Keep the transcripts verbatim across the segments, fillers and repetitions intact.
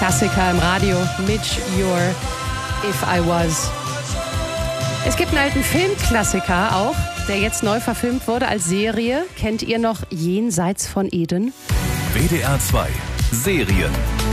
Klassiker im Radio. Mitch, Your If I Was. Es gibt einen alten Filmklassiker auch, der jetzt neu verfilmt wurde als Serie. Kennt ihr noch Jenseits von Eden? W D R zwei Serien.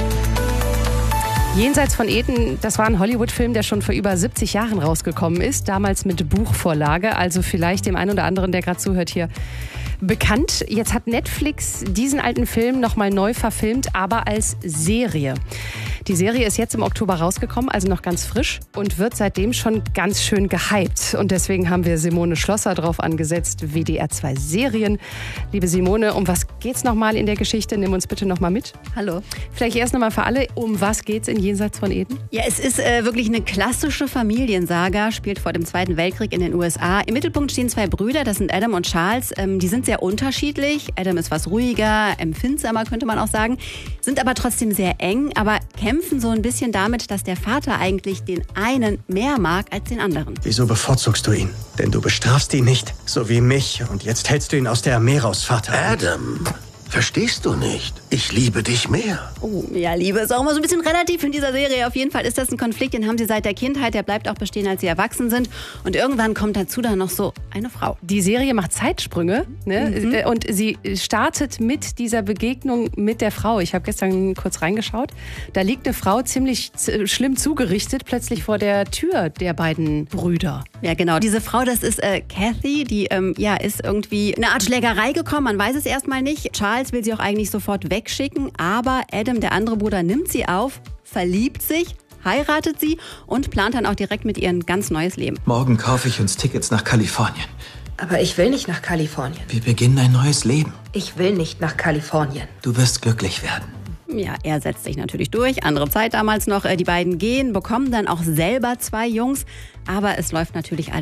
Jenseits von Eden, das war ein Hollywood-Film, der schon vor über siebzig Jahren rausgekommen ist. Damals mit Buchvorlage, also vielleicht dem einen oder anderen, der gerade zuhört hier, bekannt. Jetzt hat Netflix diesen alten Film nochmal neu verfilmt, aber als Serie. Die Serie ist jetzt im Oktober rausgekommen, also noch ganz frisch und wird seitdem schon ganz schön gehypt. Und deswegen haben wir Simone Schlosser drauf angesetzt, W D R zwei Serien. Liebe Simone, um was geht's nochmal in der Geschichte? Nimm uns bitte nochmal mit. Hallo. Vielleicht erst nochmal für alle, um was geht's in Jenseits von Eden? Ja, es ist äh, wirklich eine klassische Familiensaga, spielt vor dem Zweiten Weltkrieg in den U S A. Im Mittelpunkt stehen zwei Brüder, das sind Adam und Charles. Ähm, die sind sehr unterschiedlich. Adam ist was ruhiger, empfindsamer könnte man auch sagen, sind aber trotzdem sehr eng, aber kämpfen so ein bisschen damit, dass der Vater eigentlich den einen mehr mag als den anderen. Wieso bevorzugst du ihn? Denn du bestrafst ihn nicht, so wie mich. Und jetzt hältst du ihn aus der Armee raus, Vater. Adam, verstehst du nicht? Ich liebe dich mehr. Oh, ja, Liebe ist auch immer so ein bisschen relativ in dieser Serie. Auf jeden Fall ist das ein Konflikt, den haben sie seit der Kindheit. Der bleibt auch bestehen, als sie erwachsen sind. Und irgendwann kommt dazu dann noch so eine Frau. Die Serie macht Zeitsprünge, ne? Mhm. Und sie startet mit dieser Begegnung mit der Frau. Ich habe gestern kurz reingeschaut. Da liegt eine Frau ziemlich schlimm zugerichtet, plötzlich vor der Tür der beiden Brüder. Ja, genau. Diese Frau, das ist äh, Kathy, die ähm, ja, ist irgendwie in eine Art Schlägerei gekommen. Man weiß es erstmal nicht. Charles will sie auch eigentlich sofort wegschicken, aber Adam, der andere Bruder, nimmt sie auf, verliebt sich, heiratet sie und plant dann auch direkt mit ihr ein ganz neues Leben. Morgen kaufe ich uns Tickets nach Kalifornien. Aber ich will nicht nach Kalifornien. Wir beginnen ein neues Leben. Ich will nicht nach Kalifornien. Du wirst glücklich werden. Ja, er setzt sich natürlich durch. Andere Zeit damals noch. Die beiden gehen, bekommen dann auch selber zwei Jungs. Aber es läuft natürlich alles